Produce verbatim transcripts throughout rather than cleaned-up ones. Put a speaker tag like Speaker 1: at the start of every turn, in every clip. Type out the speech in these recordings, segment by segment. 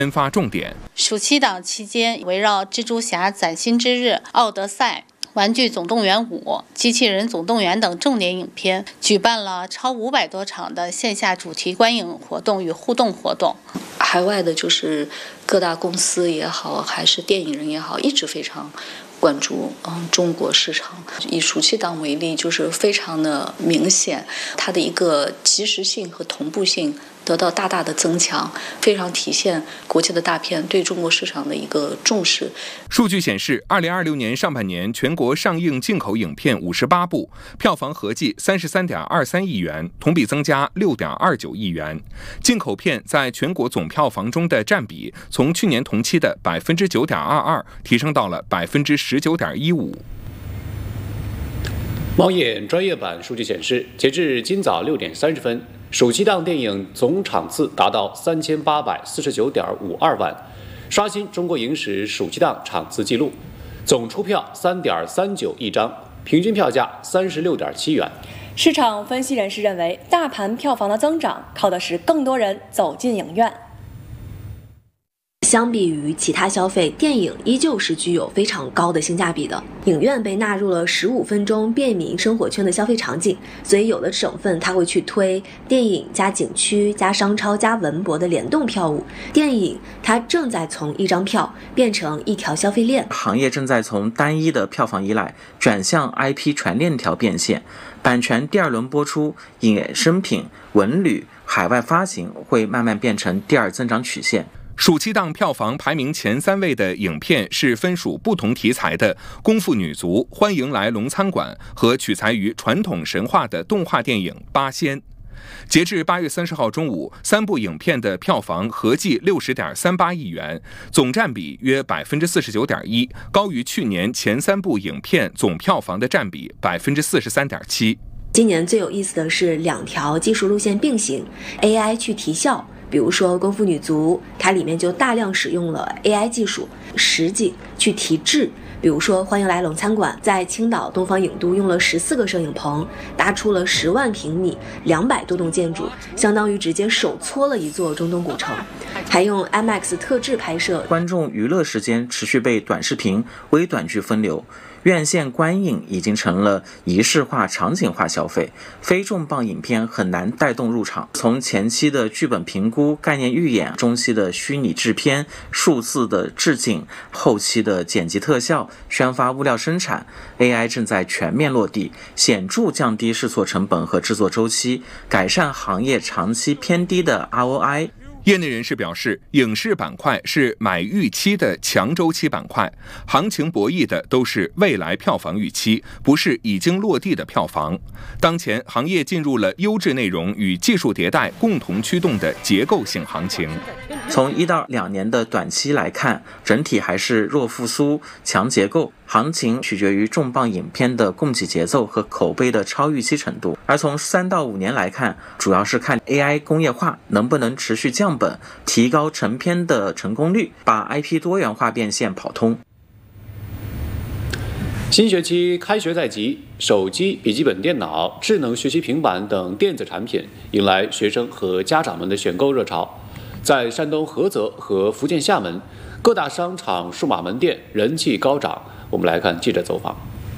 Speaker 1: 研发重点。
Speaker 2: 暑期档期间，围绕《蜘蛛侠：崭新之日》、《奥德赛》、《玩具总动员五》、《机器人总动员》等重点影片，举办了超五百多场的线下主题观影活动与互动活动。
Speaker 3: 海外的就是各大公司也好，还是电影人也好，一直非常关注嗯中国市场。以暑期档为例，就是非常的明显，它的一个及时性和同步性得到大大的增强，非常体现国际的大片对中国市场的一个重视。
Speaker 1: 数据显示，二零二六年上半年全国上映进口影片五十八部，票房合计三十三点二三亿元，同比增加六点二九亿元。进口片在全国总票房中的占比，从去年同期的百分之九点二二提升到了百分之十九点一五。
Speaker 4: 猫眼专业版数据显示，截至今早六点三十分。暑期档电影总场次达到三千八百四十九点五二万，刷新中国影史暑期档场次纪录，总出票三点三九亿张，平均票价三十六点七元。
Speaker 5: 市场分析人士认为，大盘票房的增长靠的是更多人走进影院。
Speaker 6: 相比于其他消费，电影依旧是具有非常高的性价比的。影院被纳入了十五分钟便民生活圈的消费场景，所以有的省份它会去推电影加景区加商超加文博的联动票务。电影它正在从一张票变成一条消费链，
Speaker 7: 行业正在从单一的票房依赖转向 I P 全链条变现，版权第二轮播出、衍生品、文旅、海外发行会慢慢变成第二增长曲线。
Speaker 1: 暑期档票房排名前三位的影片是分属不同题材的《功夫女足》、《欢迎来龙餐馆》和取材于传统神话的动画电影《八仙》。截至八月三十号中午，三部影片的票房合计六十点三八亿元，总占比约百分之四十九点一，高于去年前三部影片总票房的占比百分之四十三点七。
Speaker 6: 今年最有意思的是两条技术路线并行 ，A I 去提效。比如说《功夫女足》，它里面就大量使用了 A I 技术，实景去提质。比如说《欢迎来龙餐馆》在青岛东方影都用了十四个摄影棚，搭出了十万平米、两百多栋建筑，相当于直接手搓了一座中东古城。还用 I M A X 特制拍摄，
Speaker 7: 观众娱乐时间持续被短视频、微短剧分流。院线观影已经成了仪式化、场景化消费，非重磅影片很难带动入场。从前期的剧本评估、概念预演，中期的虚拟制片、数字的置景，后期的剪辑特效、宣发物料生产 ，A I 正在全面落地，显著降低试错成本和制作周期，改善行业长期偏低的 R O I。
Speaker 1: 业内人士表示，影视板块是买预期的强周期板块，行情博弈的都是未来票房预期，不是已经落地的票房。当前行业进入了优质内容与技术迭代共同驱动的结构性行情。
Speaker 7: 从一到两年的短期来看，整体还是弱复苏、强结构。行情取决于重磅影片的供给节奏和口碑的超预期程度，而从三到五年来看，主要是看 A I 工业化能不能持续降本，提高成片的成功率，把 I P 多元化变现跑通。
Speaker 4: 新学期开学在即，手机、笔记本电脑、智能学习平板等电子产品迎来学生和家长们的选购热潮。在山东菏泽和福建厦门，各大商场数码门店人气高涨。我们来看记者走访。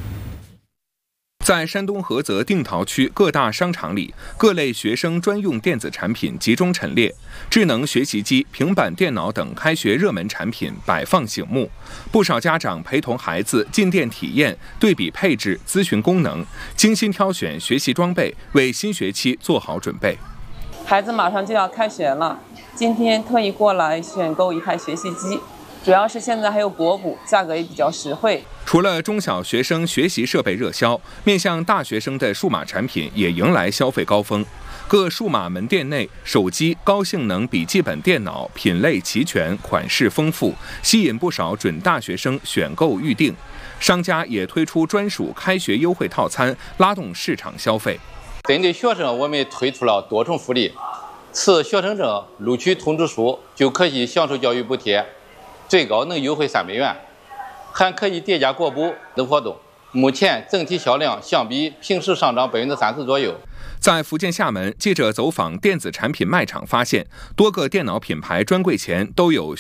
Speaker 1: 在山东菏泽定陶区各大商场里，各类学生专用电子产品集中陈列，智能学习机、平板电脑等开学热门产品摆放醒目。不少家长陪同孩子进店体验、对比配置、咨询功能，精心挑选学习装备，为新学期做好准备。
Speaker 8: 孩子马上就要开学了，今天特意过来选购一台学习机。主要是现在还有国补，价格也比较实惠。
Speaker 1: 除了中小学生学习设备热销，面向大学生的数码产品也迎来消费高峰。各数码门店内，手机、高性能笔记本电脑品类齐全，款式丰富，吸引不少准大学生选购预定。商家也推出专属开学优惠套餐，拉动市场消费。
Speaker 9: 针对学生，我们推出了多重福利：持学生证、录取通知书就可以享受教育补贴。最高能优惠三百元，还可以叠加国补等活动。目前整体销量相比平时上涨百分之三十左右。
Speaker 1: 在福建厦门，记者走访电子产品卖场发现，多个电脑品牌专柜前都有